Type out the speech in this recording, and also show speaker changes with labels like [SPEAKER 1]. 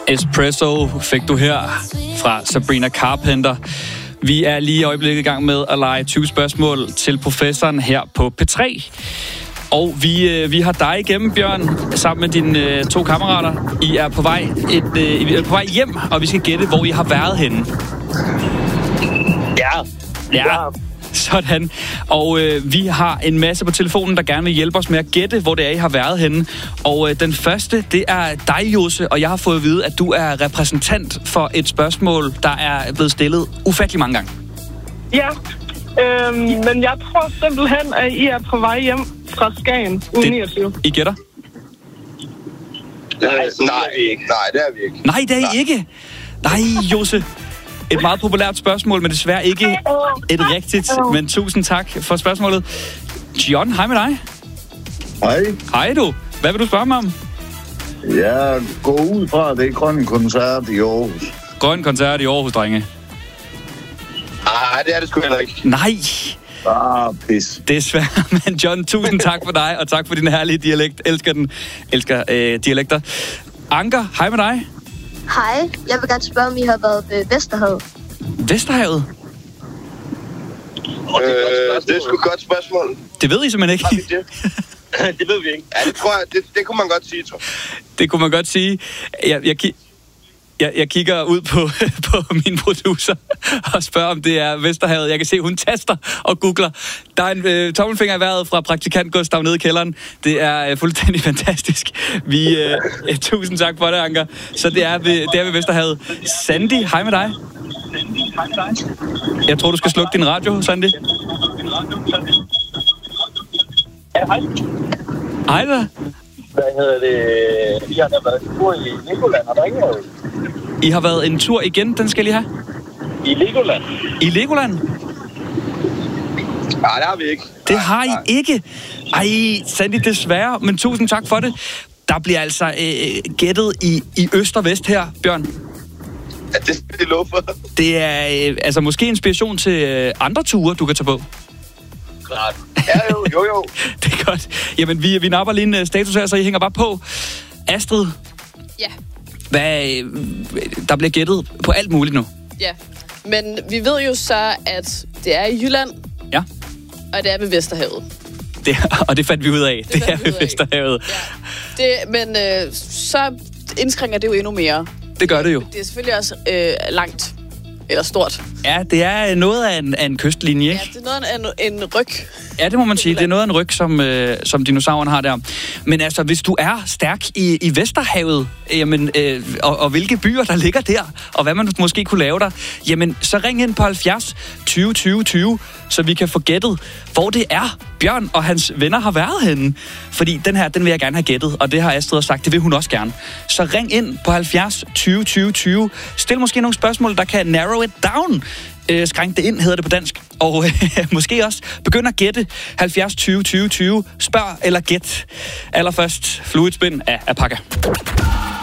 [SPEAKER 1] Espresso fik du her fra Sabrina Carpenter. Vi er lige i øjeblikket i gang med at lege 20 spørgsmål til professoren her på P3. Og vi har dig igennem, Bjørn, sammen med dine 2 kammerater. I er på vej hjem, og vi skal gætte, hvor I har været henne. Ja. Sådan. Og vi har en masse på telefonen, der gerne vil hjælpe os med at gætte, hvor det er, I har været henne. Og den første, det er dig, Jose, og jeg har fået at vide, at du er repræsentant for et spørgsmål, der er blevet stillet ufattelig mange gange.
[SPEAKER 2] Ja, men jeg tror simpelthen, at I er på vej hjem fra Skagen, uge 29.
[SPEAKER 1] I gætter?
[SPEAKER 3] Nej, det er vi ikke.
[SPEAKER 1] Nej, det er I ikke. Nej, Jose. Et meget populært spørgsmål, men desværre ikke et rigtigt. Men tusind tak for spørgsmålet. John, hej med dig.
[SPEAKER 4] Hej.
[SPEAKER 1] Hej du. Hvad vil du spørge mig om?
[SPEAKER 4] Jeg går ud fra, det er Grøn Koncert i Aarhus.
[SPEAKER 1] Grøn Koncert i Aarhus, drenge.
[SPEAKER 3] Nej, det er det sgu heller ikke.
[SPEAKER 1] Nej.
[SPEAKER 4] Pis.
[SPEAKER 1] Desværre, men John, tusind tak for dig, og tak for din herlige dialekt. Elsker dialekter. Anker, hej med dig.
[SPEAKER 5] Hej, jeg vil gerne spørge, om I har været ved Vesterhavet.
[SPEAKER 1] Vesterhavet?
[SPEAKER 3] Det er sgu et godt spørgsmål.
[SPEAKER 1] Det ved I simpelthen ikke.
[SPEAKER 3] Det ved vi ikke. Ja, det tror jeg, det kunne man godt sige, tror jeg.
[SPEAKER 1] Det kunne man godt sige. Jeg kigger ud på min producer og spørger, om det er Vesterhavet. Jeg kan se, hun taster og googler. Der er en tommelfinger i vejret fra praktikant Gustav nede i kælderen. Det er fuldstændig fantastisk. Tusind tak for det, Anker. Så det er ved Vesterhavet. Sandy, hej med dig. Jeg tror, du skal slukke din radio, Sandy.
[SPEAKER 6] Ja, hej.
[SPEAKER 1] Hej da.
[SPEAKER 6] Hvad hedder det? Vi har været en tur i Legoland, har der ikke noget?
[SPEAKER 1] I har været en tur igen, den skal I have?
[SPEAKER 6] I Legoland.
[SPEAKER 1] I Legoland?
[SPEAKER 3] Nej, det har vi ikke.
[SPEAKER 1] Det har I ikke? Ej, Sandy, desværre, men tusind tak for det. Der bliver altså gættet i øst og vest her, Bjørn.
[SPEAKER 3] Ja, det skal vi love for.
[SPEAKER 1] Det er altså måske inspiration til andre ture, du kan tage på.
[SPEAKER 3] Klart. Ja, jo.
[SPEAKER 1] Det er godt. Jamen, vi napper lige en status her, så I hænger bare på. Astrid?
[SPEAKER 7] Ja.
[SPEAKER 1] Der bliver gættet på alt muligt nu.
[SPEAKER 7] Ja, men vi ved jo så, at det er i Jylland.
[SPEAKER 1] Ja.
[SPEAKER 7] Og det er ved Vesterhavet.
[SPEAKER 1] Og det fandt vi ud af. Det er ved Vesterhavet.
[SPEAKER 7] Ja. Men så indskrænker det jo endnu mere.
[SPEAKER 1] Det gør det jo.
[SPEAKER 7] Det er selvfølgelig også langt. Eller stort.
[SPEAKER 1] Ja, det er noget af en kystlinje, ikke?
[SPEAKER 7] Ja, det er noget af en ryg.
[SPEAKER 1] Ja, det må man sige. Det er noget af en ryg, som dinosaurerne har der. Men altså, hvis du er stærk i Vesterhavet, jamen, og hvilke byer, der ligger der, og hvad man måske kunne lave der, jamen, så ring ind på 70 20 20 20, så vi kan få gættet, hvor det er, Bjørn og hans venner har været henne. Fordi den vil jeg gerne have gættet, og det har Astrid også sagt, det vil hun også gerne. Så ring ind på 70 20 20 20. Stil måske nogle spørgsmål, der kan narrow it down. Skrænk det ind, hedder det på dansk. Og måske også begynd at gætte 70 20 20 20. Spørg eller gæt. Allerførst Fluid Spin af Apaka.